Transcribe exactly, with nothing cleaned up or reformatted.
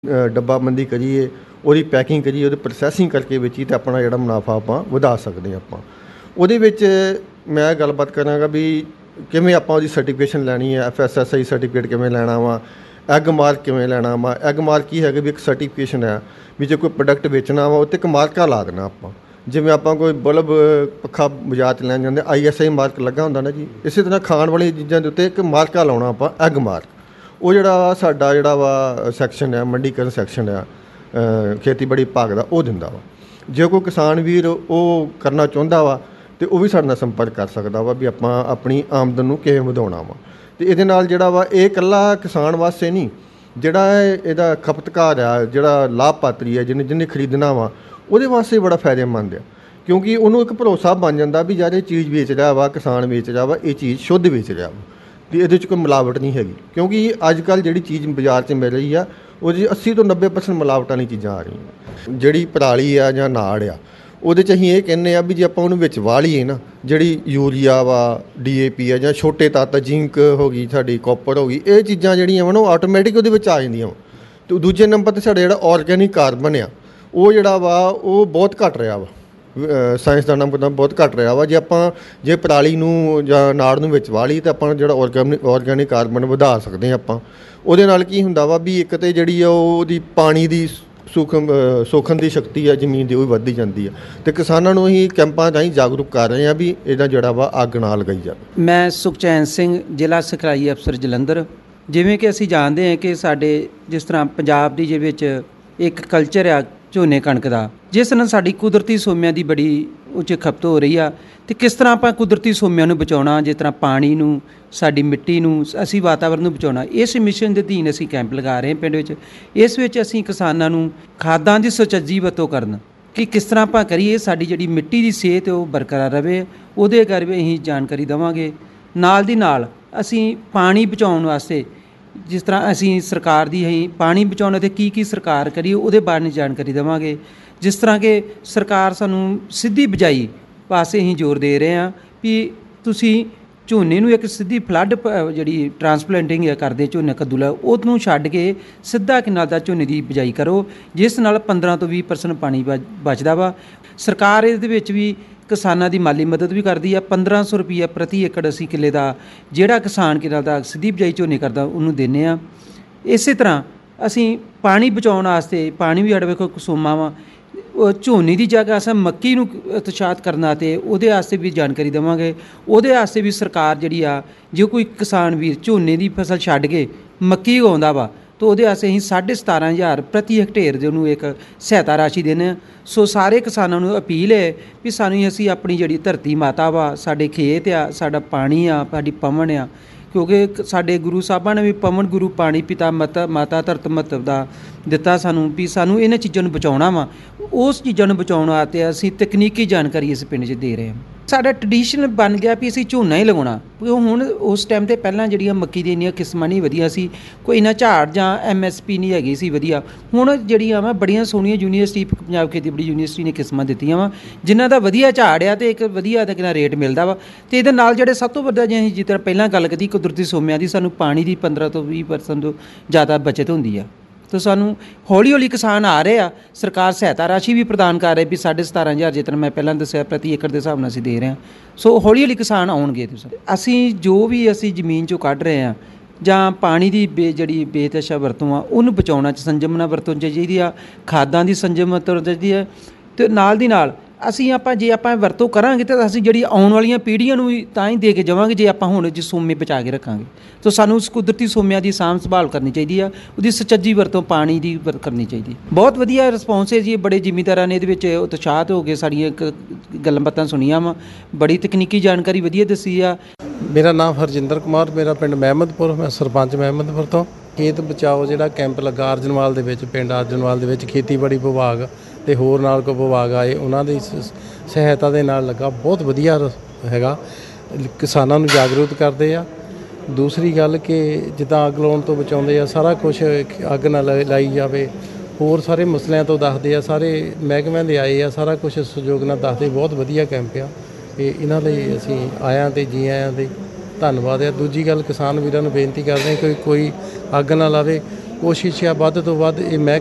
ਡੱਬਾਬੰਦੀ ਕਰੀਏ, ਉਹਦੀ ਪੈਕਿੰਗ ਕਰੀਏ, ਉਹਦੀ ਪ੍ਰੋਸੈਸਿੰਗ ਕਰਕੇ ਵੇਚੀਏ ਤਾਂ ਆਪਣਾ ਜਿਹੜਾ ਮੁਨਾਫਾ ਆਪਾਂ ਵਧਾ ਸਕਦੇ ਹਾਂ। ਆਪਾਂ ਉਹਦੇ ਵਿੱਚ ਮੈਂ ਗੱਲਬਾਤ ਕਰਾਂਗਾ ਵੀ ਕਿਵੇਂ ਆਪਾਂ ਉਹਦੀ ਸਰਟੀਫਿਕੇਸ਼ਨ ਲੈਣੀ ਹੈ, F S S I certificate ਕਿਵੇਂ ਲੈਣਾ ਵਾ, ਐਗ ਮਾਰਕ ਕਿਵੇਂ ਲੈਣਾ ਵਾ। ਐਗ ਮਾਰਕ ਕੀ ਹੈਗਾ ਵੀ ਇੱਕ ਸਰਟੀਫਿਕੇਸ਼ਨ ਹੈ ਵੀ ਜੇ ਕੋਈ ਪ੍ਰੋਡਕਟ ਵੇਚਣਾ ਵਾ ਉੱਤੇ ਇੱਕ ਮਾਰਕਾ ਲਾ ਦੇਣਾ ਆਪਾਂ। ਜਿਵੇਂ ਆਪਾਂ ਕੋਈ ਬਲਬ ਪੱਖਾ ਬਾਜ਼ਾਰ 'ਚ ਲੈਣ ਜਾਂਦੇ ਆਈ ਐਸ ਆਈ ਮਾਰਕ ਲੱਗਾ ਹੁੰਦਾ ਨਾ ਜੀ, ਇਸੇ ਤਰ੍ਹਾਂ ਖਾਣ ਵਾਲੀਆਂ ਚੀਜ਼ਾਂ ਦੇ ਉੱਤੇ ਇੱਕ ਮਾਰਕਾ ਲਾਉਣਾ ਆਪਾਂ, ਐਗ ਮਾਰਕ। ਉਹ ਜਿਹੜਾ ਸਾਡਾ ਜਿਹੜਾ ਵਾ ਸੈਕਸ਼ਨ ਹੈ, ਮੰਡੀਕਰਨ ਸੈਕਸ਼ਨ ਆ ਖੇਤੀਬਾੜੀ ਵਿਭਾਗ ਦਾ, ਉਹ ਦਿੰਦਾ ਵਾ। ਜੇ ਕੋਈ ਕਿਸਾਨ ਵੀਰ ਉਹ ਕਰਨਾ ਚਾਹੁੰਦਾ ਵਾ ਅਤੇ ਉਹ ਵੀ ਸਾਡੇ ਨਾਲ ਸੰਪਰਕ ਕਰ ਸਕਦਾ ਵਾ ਵੀ ਆਪਾਂ ਆਪਣੀ ਆਮਦਨ ਨੂੰ ਕਿਵੇਂ ਵਧਾਉਣਾ ਵਾ। ਅਤੇ ਇਹਦੇ ਨਾਲ ਜਿਹੜਾ ਵਾ ਇਹ ਇਕੱਲਾ ਕਿਸਾਨ ਵਾਸਤੇ ਨਹੀਂ, ਜਿਹੜਾ ਇਹਦਾ ਖਪਤਕਾਰ ਆ, ਜਿਹੜਾ ਲਾਭਪਾਤਰੀ ਹੈ, ਜਿਹਨੇ ਜਿਹਨੇ ਖਰੀਦਣਾ ਵਾ, ਉਹਦੇ ਵਾਸਤੇ ਬੜਾ ਫਾਇਦੇਮੰਦ ਆ। ਕਿਉਂਕਿ ਉਹਨੂੰ ਇੱਕ ਭਰੋਸਾ ਬਣ ਜਾਂਦਾ ਵੀ ਜਦ ਇਹ ਚੀਜ਼ ਵੇਚ ਰਿਹਾ ਵਾ, ਕਿਸਾਨ ਵੇਚ ਰਿਹਾ ਵਾ, ਇਹ ਚੀਜ਼ ਸ਼ੁੱਧ ਵੇਚ ਰਿਹਾ ਵਾ ਅਤੇ ਇਹਦੇ 'ਚ ਕੋਈ ਮਿਲਾਵਟ ਨਹੀਂ ਹੈਗੀ। ਕਿਉਂਕਿ ਅੱਜ ਕੱਲ੍ਹ ਜਿਹੜੀ ਚੀਜ਼ ਬਾਜ਼ਾਰ 'ਚ ਮਿਲ ਰਹੀ ਆ ਉਹ 'ਚ ਅੱਸੀ ਤੋਂ ਨੱਬੇ ਪਰਸੈਂਟ ਮਿਲਾਵਟ ਵਾਲੀ ਚੀਜ਼ਾਂ ਆ ਰਹੀਆਂ। ਜਿਹੜੀ ਪਰਾਲੀ ਆ ਜਾਂ ਨਾੜ ਆ, ਉਹਦੇ 'ਚ ਅਸੀਂ ਇਹ ਕਹਿੰਦੇ ਆ ਵੀ ਜੇ ਆਪਾਂ ਉਹਨੂੰ ਵਿੱਚ ਵਾਹ ਲਈਏ ਨਾ, ਜਿਹੜੀ ਯੂਰੀਆ ਵਾ, ਡੀ ਏ ਪੀ ਆ, ਜਾਂ ਛੋਟੇ ਤੱਤ ਜਿੰਕ ਹੋ ਗਈ, ਸਾਡੀ ਕਾਪਰ ਹੋ ਗਈ, ਇਹ ਚੀਜ਼ਾਂ ਜਿਹੜੀਆਂ ਵਾ ਨਾ ਉਹ ਆਟੋਮੈਟਿਕ ਉਹਦੇ ਵਿੱਚ ਆ ਜਾਂਦੀਆਂ ਵਾ। ਅਤੇ ਦੂਜੇ ਨੰਬਰ 'ਤੇ ਸਾਡਾ ਜਿਹੜਾ ਔਰਗੈਨਿਕ ਕਾਰਬਨ ਆ ਉਹ ਜਿਹੜਾ ਵਾ ਉਹ ਬਹੁਤ ਘੱਟ ਰਿਹਾ ਵਾ, ਸਾਇੰਸਦਾਨਾਂ ਮੁਤਾਬਕ ਬਹੁਤ ਘੱਟ ਰਿਹਾ ਵਾ। ਜੇ ਆਪਾਂ ਜੇ ਪਰਾਲੀ ਨੂੰ ਜਾਂ ਨਾੜ ਨੂੰ ਵਿੱਚ ਵਾਹ ਲਈ ਤਾਂ ਆਪਾਂ ਜਿਹੜਾ ਔਰਗੈਨਿਕ ਔਰਗੈਨਿਕ ਕਾਰਬਨ ਵਧਾ ਸਕਦੇ ਹਾਂ ਆਪਾਂ। ਉਹਦੇ ਨਾਲ ਕੀ ਹੁੰਦਾ ਵਾ ਵੀ ਇੱਕ ਤਾਂ ਜਿਹੜੀ ਆ ਉਹਦੀ ਪਾਣੀ ਦੀ ਸੂਖਮ ਸੋਖਣ ਦੀ ਸ਼ਕਤੀ ਆ ਜ਼ਮੀਨ ਦੀ, ਉਹ ਵੀ ਵੱਧਦੀ ਜਾਂਦੀ ਆ। ਅਤੇ ਕਿਸਾਨਾਂ ਨੂੰ ਅਸੀਂ ਕੈਂਪਾਂ ਰਾਹੀਂ ਜਾਗਰੂਕ ਕਰ ਰਹੇ ਹਾਂ ਵੀ ਇਹਦਾ ਜਿਹੜਾ ਵਾ ਅੱਗ ਨਾ ਲਗਾਈ ਜਾਵੇ। ਮੈਂ ਸੁਖਚੈਨ ਸਿੰਘ, ਜ਼ਿਲ੍ਹਾ ਸਿਖਲਾਈ ਅਫਸਰ ਜਲੰਧਰ। ਜਿਵੇਂ ਕਿ ਅਸੀਂ ਜਾਣਦੇ ਹਾਂ ਕਿ ਸਾਡੇ ਜਿਸ ਤਰ੍ਹਾਂ ਪੰਜਾਬ ਦੀ ਜਿਹਦੇ ਵਿੱਚ ਇੱਕ ਕਲਚਰ ਆ ਝੋਨੇ ਕਣਕ ਦਾ, ਜਿਸ ਨਾਲ ਸਾਡੀ ਕੁਦਰਤੀ ਸੋਮਿਆਂ ਦੀ ਬੜੀ ਉੱਚ ਖਪਤ ਹੋ ਰਹੀ ਆ। ਅਤੇ ਕਿਸ ਤਰ੍ਹਾਂ ਆਪਾਂ ਕੁਦਰਤੀ ਸੋਮਿਆਂ ਨੂੰ ਬਚਾਉਣਾ, ਜਿਸ ਤਰ੍ਹਾਂ ਪਾਣੀ ਨੂੰ, ਸਾਡੀ ਮਿੱਟੀ ਨੂੰ, ਅਸੀਂ ਵਾਤਾਵਰਨ ਨੂੰ ਬਚਾਉਣਾ, ਇਸ ਮਿਸ਼ਨ ਦੇ ਅਧੀਨ ਅਸੀਂ ਕੈਂਪ ਲਗਾ ਰਹੇ ਹਾਂ ਪਿੰਡ ਵਿੱਚ। ਇਸ ਵਿੱਚ ਅਸੀਂ ਕਿਸਾਨਾਂ ਨੂੰ ਖਾਦਾਂ ਦੀ ਸੁਚੱਜੀ ਵਰਤੋਂ ਕਰਨ ਕਿ ਕਿਸ ਤਰ੍ਹਾਂ ਆਪਾਂ ਕਰੀਏ ਸਾਡੀ ਜਿਹੜੀ ਮਿੱਟੀ ਦੀ ਸਿਹਤ ਉਹ ਬਰਕਰਾਰ ਰਹੇ, ਉਹਦੇ ਬਾਰੇ ਵੀ ਅਸੀਂ ਜਾਣਕਾਰੀ ਦੇਵਾਂਗੇ। ਨਾਲ ਦੀ ਨਾਲ ਅਸੀਂ ਪਾਣੀ ਬਚਾਉਣ ਵਾਸਤੇ ਜਿਸ ਤਰ੍ਹਾਂ ਅਸੀਂ ਸਰਕਾਰ ਦੀ ਅਸੀਂ ਪਾਣੀ ਬਚਾਉਣ ਅਤੇ ਕੀ ਕੀ ਸਰਕਾਰ ਕਰੀ ਉਹਦੇ ਬਾਰੇ ਜਾਣਕਾਰੀ ਦੇਵਾਂਗੇ। ਜਿਸ ਤਰ੍ਹਾਂ ਕਿ ਸਰਕਾਰ ਸਾਨੂੰ ਸਿੱਧੀ ਬਿਜਾਈ ਪਾਸੇ ਅਸੀਂ ਜ਼ੋਰ ਦੇ ਰਹੇ ਹਾਂ ਵੀ ਤੁਸੀਂ ਝੋਨੇ ਨੂੰ ਇੱਕ ਸਿੱਧੀ ਫਲੱਡ ਜਿਹੜੀ ਟਰਾਂਸਪਲਾਂਟਿੰਗ ਕਰਦੇ ਝੋਨੇ ਕੱਦੂ ਲਾ, ਉਹਨੂੰ ਛੱਡ ਕੇ ਸਿੱਧਾ ਕਿਨਾਲ ਦਾ ਝੋਨੇ ਦੀ ਬਿਜਾਈ ਕਰੋ, ਜਿਸ ਨਾਲ ਪੰਦਰਾਂ ਤੋਂ ਵੀਹ ਪਰਸੈਂਟ ਪਾਣੀ ਬਚਦਾ ਵਾ। ਸਰਕਾਰ ਇਹਦੇ ਵਿੱਚ ਵੀ ਕਿਸਾਨਾਂ ਦੀ ਮਾਲੀ ਮਦਦ ਵੀ ਕਰਦੀ ਆ। ਪੰਦਰਾਂ ਸੌ ਰੁਪਈਆ ਪ੍ਰਤੀ ਏਕੜ ਅਸੀਂ ਕਿੱਲੇ ਦਾ ਜਿਹੜਾ ਕਿਸਾਨ ਕਿਨਾਲ ਦਾ ਸਿੱਧੀ ਬਿਜਾਈ ਝੋਨੇ ਕਰਦਾ ਉਹਨੂੰ ਦਿੰਦੇ ਹਾਂ। ਇਸੇ ਤਰ੍ਹਾਂ ਅਸੀਂ ਪਾਣੀ ਬਚਾਉਣ ਵਾਸਤੇ, ਪਾਣੀ ਵੀ ਸਾਡੇ ਵੇਖੋ ਕਸੂਮਾ ਵਾ, ਝੋਨੇ ਦੀ ਜਗ੍ਹਾ ਅਸੀਂ ਮੱਕੀ ਨੂੰ ਉਤਸ਼ਾਹਿਤ ਕਰਨਾ ਅਤੇ ਉਹਦੇ ਵਾਸਤੇ ਵੀ ਜਾਣਕਾਰੀ ਦੇਵਾਂਗੇ। ਉਹਦੇ ਵਾਸਤੇ ਵੀ ਸਰਕਾਰ ਜਿਹੜੀ ਆ, ਜੇ ਕੋਈ ਕਿਸਾਨ ਵੀਰ ਝੋਨੇ ਦੀ ਫਸਲ ਛੱਡ ਕੇ ਮੱਕੀ ਉਗਾਉਂਦਾ ਵਾ ਤਾਂ ਉਹਦੇ ਵਾਸਤੇ ਅਸੀਂ ਸਾਢੇ ਸਤਾਰਾਂ ਹਜ਼ਾਰ ਪ੍ਰਤੀ ਹੈਕਟੇਅਰ ਦੇ ਉਹਨੂੰ ਇੱਕ ਸਹਾਇਤਾ ਰਾਸ਼ੀ ਦਿੰਦੇ ਹਾਂ। ਸੋ ਸਾਰੇ ਕਿਸਾਨਾਂ ਨੂੰ ਅਪੀਲ ਹੈ ਵੀ ਸਾਨੂੰ ਅਸੀਂ ਆਪਣੀ ਜਿਹੜੀ ਧਰਤੀ ਮਾਤਾ ਵਾ, ਸਾਡੇ ਖੇਤ ਆ, ਸਾਡਾ ਪਾਣੀ ਆ, ਸਾਡੀ ਪਵਨ ਆ, ਕਿਉਂਕਿ ਸਾਡੇ ਗੁਰੂ ਸਾਹਿਬਾਂ ਨੇ ਵੀ ਪਵਨ ਗੁਰੂ ਪਾਣੀ ਪਿਤਾ ਮਤ ਮਾਤਾ ਧਰਤ ਮਹੱਤਵ ਦਾ ਦਿੱਤਾ ਸਾਨੂੰ ਵੀ ਸਾਨੂੰ ਇਹਨਾਂ ਚੀਜ਼ਾਂ ਨੂੰ ਬਚਾਉਣਾ ਵਾ। ਉਸ ਚੀਜ਼ਾਂ ਨੂੰ ਬਚਾਉਣ ਵਾਸਤੇ ਅਸੀਂ ਤਕਨੀਕੀ ਜਾਣਕਾਰੀ ਇਸ ਪਿੰਡ 'ਚ ਦੇ ਰਹੇ ਹਾਂ। ਸਾਡਾ ਟਰਡੀਸ਼ਨ ਬਣ ਗਿਆ ਵੀ ਅਸੀਂ ਝੋਨਾ ਹੀ ਲਗਾਉਣਾ। ਹੁਣ ਉਸ ਟਾਈਮ 'ਤੇ ਪਹਿਲਾਂ ਜਿਹੜੀਆਂ ਮੱਕੀ ਦੀਆਂ ਇੰਨੀਆਂ ਕਿਸਮਾਂ ਨਹੀਂ ਵਧੀਆ ਸੀ, ਕੋਈ ਇੰਨਾ ਝਾੜ ਜਾਂ ਐਮ ਐਸ ਪੀ ਨਹੀਂ ਹੈਗੀ ਸੀ ਵਧੀਆ। ਹੁਣ ਜਿਹੜੀਆਂ ਵਾ ਬੜੀਆਂ ਸੋਹਣੀਆਂ ਯੂਨੀਵਰਸਿਟੀ, ਪੰਜਾਬ ਖੇਤੀਬਾੜੀ ਯੂਨੀਵਰਸਿਟੀ ਨੇ ਕਿਸਮਾਂ ਦਿੱਤੀਆਂ ਵਾ ਜਿਨ੍ਹਾਂ ਦਾ ਵਧੀਆ ਝਾੜ ਆ ਅਤੇ ਇੱਕ ਵਧੀਆ ਦਾ ਕਿੰਨਾ ਰੇਟ ਮਿਲਦਾ ਵਾ। ਅਤੇ ਇਹਦੇ ਨਾਲ ਜਿਹੜੇ ਸਭ ਤੋਂ ਵੱਡਾ, ਜੇ ਅਸੀਂ ਜਿਸ ਤਰ੍ਹਾਂ ਪਹਿਲਾਂ ਗੱਲ ਕੀਤੀ ਕੁਦਰਤੀ ਸੋਮਿਆਂ ਦੀ, ਸਾਨੂੰ ਪਾਣੀ ਦੀ ਪੰਦਰਾਂ ਤੋਂ ਵੀਹ ਪਰਸੈਂਟ ਤੋਂ ਜ਼ਿਆਦਾ ਬਚਤ ਹੁੰਦੀ ਆ। ਤਾਂ ਸਾਨੂੰ ਹੌਲੀ ਹੌਲੀ ਕਿਸਾਨ ਆ ਰਹੇ ਆ, ਸਰਕਾਰ ਸਹਾਇਤਾ ਰਾਸ਼ੀ ਵੀ ਪ੍ਰਦਾਨ ਕਰ ਰਹੀ ਵੀ ਸਾਢੇ ਸਤਾਰਾਂ ਹਜ਼ਾਰ ਜਿਸ ਤਰ੍ਹਾਂ ਮੈਂ ਪਹਿਲਾਂ ਦੱਸਿਆ ਪ੍ਰਤੀ ਏਕੜ ਦੇ ਹਿਸਾਬ ਨਾਲ ਅਸੀਂ ਦੇ ਰਹੇ ਹਾਂ। ਸੋ ਹੌਲੀ ਹੌਲੀ ਕਿਸਾਨ ਆਉਣਗੇ। ਅਸੀਂ ਜੋ ਵੀ ਅਸੀਂ ਜ਼ਮੀਨ 'ਚੋਂ ਕੱਢ ਰਹੇ ਹਾਂ ਜਾਂ ਪਾਣੀ ਦੀ ਬੇ ਜਿਹੜੀ ਬੇਤਹਾਸ਼ਾ ਵਰਤੋਂ ਆ ਉਹਨੂੰ ਬਚਾਉਣਾ 'ਚ ਸੰਜਮ ਨਾਲ ਵਰਤੋਂ ਚਾਹੀਦੀ ਆ, ਖਾਦਾਂ ਦੀ ਸੰਜਮ ਵਰਤੋਂ ਚਾਹੀਦੀ ਹੈ। ਅਤੇ ਨਾਲ ਦੀ ਨਾਲ ਅਸੀਂ ਆਪਾਂ ਜੇ ਆਪਾਂ ਵਰਤੋਂ ਕਰਾਂਗੇ ਤਾਂ ਅਸੀਂ ਜਿਹੜੀ ਆਉਣ ਵਾਲੀਆਂ ਪੀੜ੍ਹੀਆਂ ਨੂੰ ਵੀ ਤਾਂ ਹੀ ਦੇ ਕੇ ਜਾਵਾਂਗੇ ਜੇ ਆਪਾਂ ਹੁਣ ਜੇ ਸੋਮੇ ਬਚਾ ਕੇ ਰੱਖਾਂਗੇ। ਤਾਂ ਸਾਨੂੰ ਉਸ ਕੁਦਰਤੀ ਸੋਮਿਆਂ ਦੀ ਸਾਂਭ ਸੰਭਾਲ ਕਰਨੀ ਚਾਹੀਦੀ ਆ, ਉਹਦੀ ਸੁਚੱਜੀ ਵਰਤੋਂ ਪਾਣੀ ਦੀ ਵਰ ਕਰਨੀ ਚਾਹੀਦੀ। ਬਹੁਤ ਵਧੀਆ ਰਿਸਪੌਂਸ ਹੈ ਜੀ, ਬੜੇ ਜ਼ਿਮੀਂਦਾਰਾਂ ਨੇ ਇਹਦੇ ਵਿੱਚ ਉਤਸ਼ਾਹਿਤ ਹੋ ਕੇ ਸਾਡੀਆਂ ਗੱਲਾਂ ਬਾਤਾਂ ਸੁਣੀਆਂ ਵਾ, ਬੜੀ ਤਕਨੀਕੀ ਜਾਣਕਾਰੀ ਵਧੀਆ ਦੱਸੀ ਆ। ਮੇਰਾ ਨਾਮ ਹਰਜਿੰਦਰ ਕੁਮਾਰ, ਮੇਰਾ ਪਿੰਡ ਮਹਿਮਦਪੁਰ, ਮੈਂ ਸਰਪੰਚ ਮਹਿਮਦਪੁਰ ਤੋਂ। ਖੇਤ ਬਚਾਓ ਜਿਹੜਾ ਕੈਂਪ ਲੱਗਾ ਅਰਜਨਵਾਲ ਦੇ ਵਿੱਚ, ਪਿੰਡ ਅਰਜਨਵਾਲ ਦੇ ਵਿੱਚ ਖੇਤੀਬਾੜੀ ਵਿਭਾਗ ਅਤੇ ਹੋਰ ਨਾਲ ਕੋਈ ਵਿਭਾਗ ਆਏ, ਉਹਨਾਂ ਦੀ ਸਹਾਇਤਾ ਦੇ ਨਾਲ ਲੱਗਾ। ਬਹੁਤ ਵਧੀਆ ਹੈਗਾ, ਕਿਸਾਨਾਂ ਨੂੰ ਜਾਗਰੂਕ ਕਰਦੇ ਆ। ਦੂਸਰੀ ਗੱਲ ਕਿ ਜਿੱਦਾਂ ਅੱਗ ਲਾਉਣ ਤੋਂ ਬਚਾਉਂਦੇ ਆ, ਸਾਰਾ ਕੁਛ ਅੱਗ ਨਾ ਲਾਈ ਜਾਵੇ, ਹੋਰ ਸਾਰੇ ਮਸਲਿਆਂ ਤੋਂ ਦੱਸਦੇ ਆ, ਸਾਰੇ ਮਹਿਕਮਿਆਂ ਦੇ ਆਏ ਆ, ਸਾਰਾ ਕੁਛ ਸਹਿਯੋਗ ਨਾਲ ਦੱਸਦੇ। ਬਹੁਤ ਵਧੀਆ ਕੈਂਪ ਆ ਇਹ, ਇਹਨਾਂ ਲਈ ਅਸੀਂ ਆਇਆਂ ਅਤੇ ਜੀ ਆਇਆਂ ਦੇ ਧੰਨਵਾਦ ਆ। ਦੂਜੀ ਗੱਲ ਕਿਸਾਨ ਵੀਰਾਂ ਨੂੰ ਬੇਨਤੀ ਕਰਦੇ ਹਾਂ ਕਿ ਕੋਈ ਅੱਗ ਨਾ ਲਾਵੇ, ਕੋਸ਼ਿਸ਼ ਆ ਵੱਧ ਤੋਂ ਵੱਧ ਇਹ ਮਹਿ